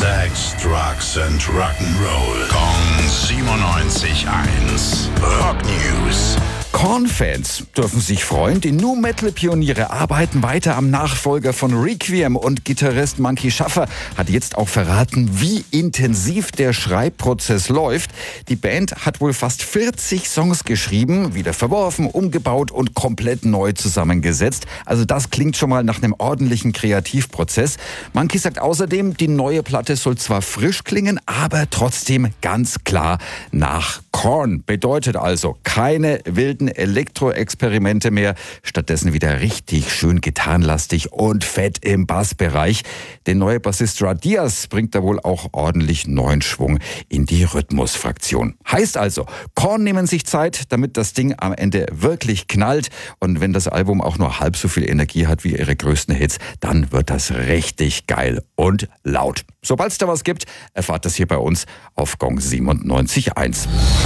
Sex, Drugs and Rock'n'Roll. Kong 97.1. Rock News. Korn-Fans dürfen sich freuen. Die Nu-Metal-Pioniere arbeiten weiter am Nachfolger von Requiem und Gitarrist Monkey Schaffer hat jetzt auch verraten, wie intensiv der Schreibprozess läuft. Die Band hat wohl fast 40 Songs geschrieben, wieder verworfen, umgebaut und komplett neu zusammengesetzt. Also das klingt schon mal nach einem ordentlichen Kreativprozess. Monkey sagt außerdem, die neue Platte soll zwar frisch klingen, aber trotzdem ganz klar nach Korn. Bedeutet also keine wilden Elektro-Experimente mehr, stattdessen wieder richtig schön gitarrenlastig und fett im Bassbereich. Der neue Bassist Rad Diaz bringt da wohl auch ordentlich neuen Schwung in die Rhythmusfraktion. Heißt also, Korn nehmen sich Zeit, damit das Ding am Ende wirklich knallt. Und wenn das Album auch nur halb so viel Energie hat wie ihre größten Hits, dann wird das richtig geil und laut. Sobald es da was gibt, erfahrt das hier bei uns auf Gong 97.1.